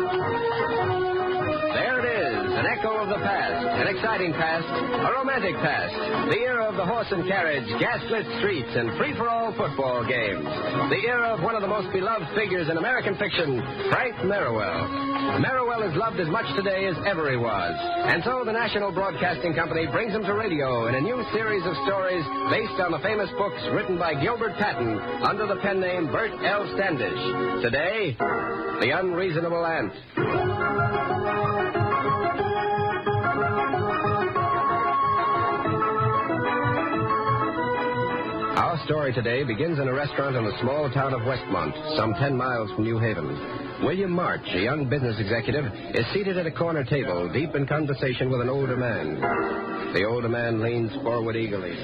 There it is, an echo of the past, an exciting past, a romantic past, the era of the horse and carriage, gaslit streets, and free-for-all football games. The era of one of the most beloved figures in American fiction, Frank Merriwell. Merriwell is loved as much today as ever he was. And so the National Broadcasting Company brings him to radio in a new series of stories based on the famous books written by Gilbert Patton under the pen name Bert L. Standish. Today, The Unreasonable Ant. Our story today begins in a restaurant in the small town of Westmont, some 10 miles from New Haven. William March, a young business executive, is seated at a corner table, deep in conversation with an older man. The older man leans forward eagerly.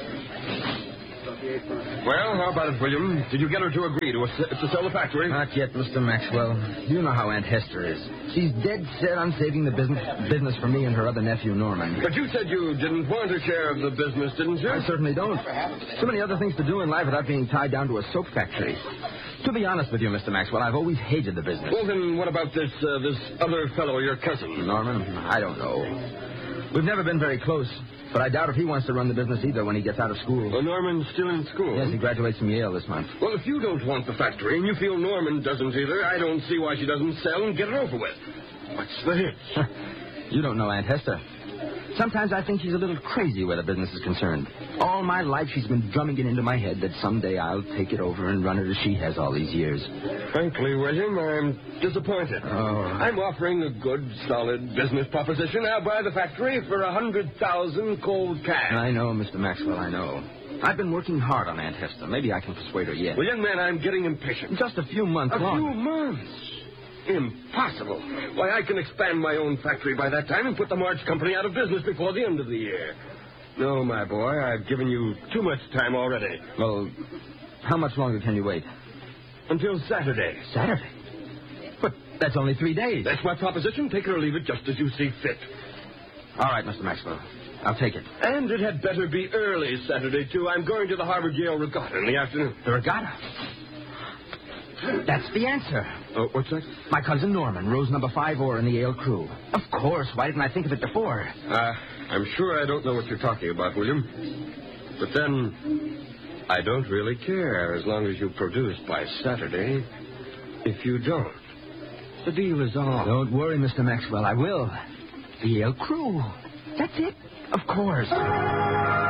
Well, how about it, William? Did you get her to agree to sell the factory? Not yet, Mr. Maxwell. You know how Aunt Hester is. She's dead set on saving the business for me and her other nephew, Norman. But you said you didn't want a share of the business, didn't you? I certainly don't. So many other things to do in life without being tied down to a soap factory. To be honest with you, Mr. Maxwell, I've always hated the business. Well, then what about this other fellow, your cousin? Norman, I don't know. We've never been very close. But I doubt if he wants to run the business either when he gets out of school. Well, Norman's still in school. Yes, he graduates from Yale this month. Well, if you don't want the factory and you feel Norman doesn't either, I don't see why she doesn't sell and get it over with. What's the hitch? You don't know Aunt Hester. Sometimes I think she's a little crazy where the business is concerned. All my life she's been drumming it into my head that someday I'll take it over and run it as she has all these years. Frankly, William, I'm disappointed. Oh. I'm offering a good, solid business proposition. I'll buy the factory for $100,000 cold cash. I know, Mr. Maxwell, I know. I've been working hard on Aunt Hester. Maybe I can persuade her yet. Well, young man, I'm getting impatient. Just a few months long. A few months? Impossible. Why, I can expand my own factory by that time and put the March Company out of business before the end of the year. No, my boy, I've given you too much time already. Well, how much longer can you wait? Until Saturday. Saturday? But that's only 3 days. That's my proposition. Take it or leave it just as you see fit. All right, Mr. Maxwell. I'll take it. And it had better be early Saturday, too. I'm going to the Harvard-Yale regatta in the afternoon. The regatta? That's the answer. Oh, what's that? My cousin Norman, rows number 5 oar in the Yale crew. Of course. Why didn't I think of it before? I'm sure I don't know what you're talking about, William. But then, I don't really care as long as you produce by Saturday. If you don't, the deal is off. Don't worry, Mr. Maxwell. I will. The Yale crew. That's it. Of course.